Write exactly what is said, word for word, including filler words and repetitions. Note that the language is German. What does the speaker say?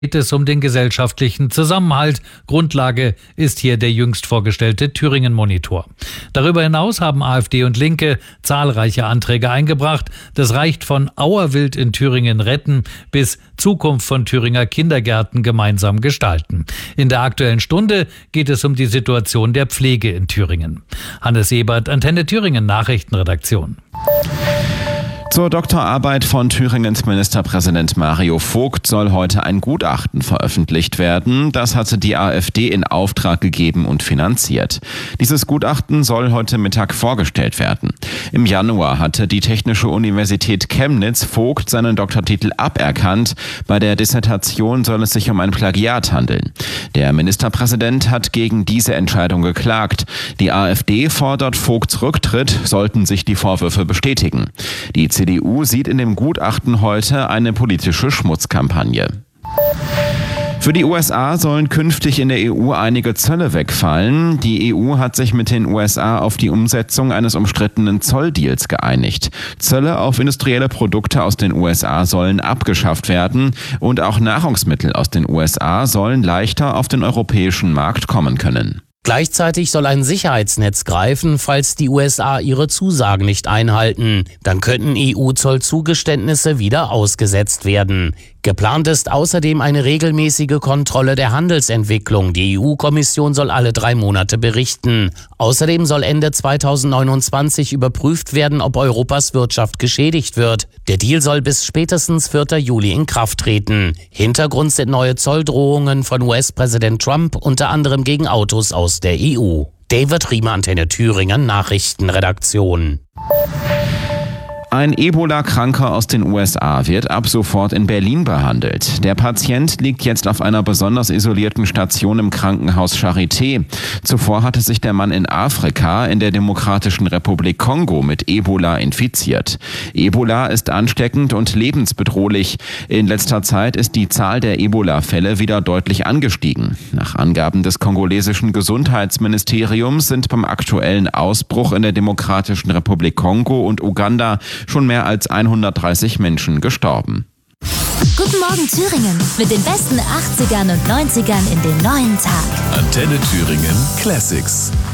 geht es um den gesellschaftlichen Zusammenhalt. Grundlage ist hier der jüngst vorgestellte Thüringen-Monitor. Darüber hinaus haben AfD und Linke zahlreiche Anträge eingebracht. Das reicht von Auerwild in Thüringen retten bis Zukunft von Thüringer Kindergärten gemeinsam gestalten. In der Aktuellen Stunde geht es um die Situation der Pflege in Thüringen. Hannes Ebert, Antenne Thüringen Nachrichtenredaktion. Zur Doktorarbeit von Thüringens Ministerpräsident Mario Vogt soll heute ein Gutachten veröffentlicht werden. Das hatte die AfD in Auftrag gegeben und finanziert. Dieses Gutachten soll heute Mittag vorgestellt werden. Im Januar hatte die Technische Universität Chemnitz Vogt seinen Doktortitel aberkannt. Bei der Dissertation soll es sich um ein Plagiat handeln. Der Ministerpräsident hat gegen diese Entscheidung geklagt. Die AfD fordert Vogts Rücktritt, sollten sich die Vorwürfe bestätigen. Die C D U sieht in dem Gutachten heute eine politische Schmutzkampagne. Für die U S A sollen künftig in der E U einige Zölle wegfallen. Die E U hat sich mit den U S A auf die Umsetzung eines umstrittenen Zolldeals geeinigt. Zölle auf industrielle Produkte aus den U S A sollen abgeschafft werden und auch Nahrungsmittel aus den U S A sollen leichter auf den europäischen Markt kommen können. Gleichzeitig soll ein Sicherheitsnetz greifen, falls die U S A ihre Zusagen nicht einhalten. Dann könnten E U-Zollzugeständnisse wieder ausgesetzt werden. Geplant ist außerdem eine regelmäßige Kontrolle der Handelsentwicklung. Die E U-Kommission soll alle drei Monate berichten. Außerdem soll Ende zweitausendneunundzwanzig überprüft werden, ob Europas Wirtschaft geschädigt wird. Der Deal soll bis spätestens vierten Juli in Kraft treten. Hintergrund sind neue Zolldrohungen von U S-Präsident Trump, unter anderem gegen Autos aus der E U. David Riemer, Antenne Thüringen, Nachrichtenredaktion. Ein Ebola-Kranker aus den U S A wird ab sofort in Berlin behandelt. Der Patient liegt jetzt auf einer besonders isolierten Station im Krankenhaus Charité. Zuvor hatte sich der Mann in Afrika, in der Demokratischen Republik Kongo, mit Ebola infiziert. Ebola ist ansteckend und lebensbedrohlich. In letzter Zeit ist die Zahl der Ebola-Fälle wieder deutlich angestiegen. Nach Angaben des kongolesischen Gesundheitsministeriums sind beim aktuellen Ausbruch in der Demokratischen Republik Kongo und Uganda schon mehr als hundertdreißig Menschen gestorben. Guten Morgen Thüringen mit den besten achtzigern und neunzigern in den neuen Tag. Antenne Thüringen Classics.